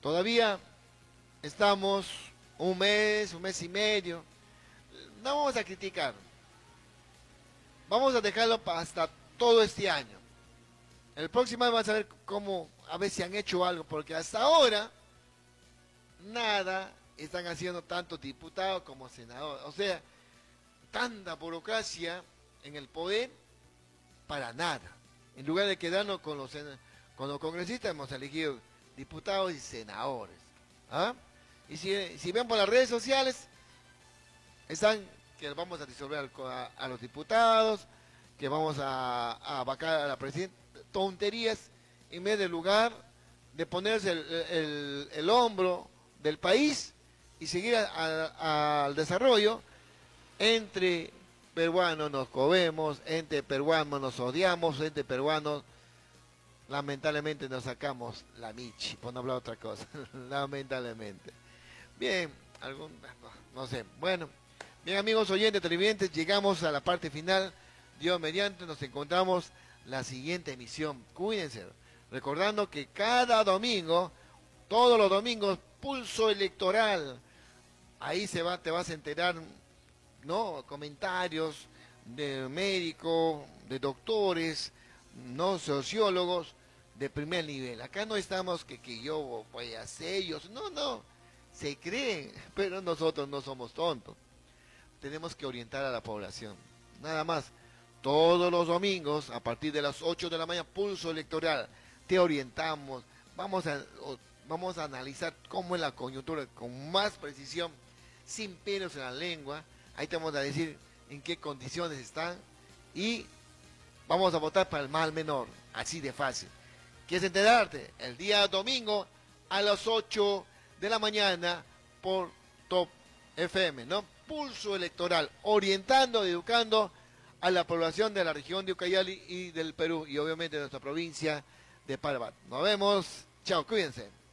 Todavía estamos un mes y medio. No vamos a criticar. Vamos a dejarlo hasta todo este año. El próximo año vamos a ver cómo, a ver si han hecho algo, porque hasta ahora nada están haciendo tanto diputados como senadores. O sea, tanta burocracia en el poder para nada. En lugar de quedarnos con los congresistas, hemos elegido diputados y senadores. ¿Ah? Y si ven por las redes sociales, están que vamos a disolver a los diputados, que vamos a vacar a la presidenta, tonterías, en vez de lugar de ponerse el hombro del país y seguir al desarrollo. Entre peruanos nos comemos, entre peruanos nos odiamos, entre peruanos lamentablemente nos sacamos la michi, por no hablar otra cosa, lamentablemente. Bien, no sé, bueno, bien amigos oyentes, televidentes, llegamos a la parte final. Dios mediante, nos encontramos la siguiente emisión. Cuídense, recordando que cada domingo, todos los domingos, Pulso Electoral. Ahí te vas a enterar, ¿no? Comentarios de médicos, de doctores, no sociólogos de primer nivel. Acá no estamos que yo voy a hacer ellos. No, se creen, pero nosotros no somos tontos. Tenemos que orientar a la población. Nada más. Todos los domingos, a partir de las 8 de la mañana, Pulso Electoral. Te orientamos. Vamos a analizar cómo es la coyuntura con más precisión, sin pelos en la lengua. Ahí te vamos a decir en qué condiciones están. Y vamos a votar para el mal menor. Así de fácil. ¿Quieres enterarte? El día domingo a las 8 de la mañana por Top FM, ¿no? Pulso Electoral. Orientando, educando a la población de la región de Ucayali y del Perú, y obviamente de nuestra provincia de Parabat. Nos vemos, chao, cuídense.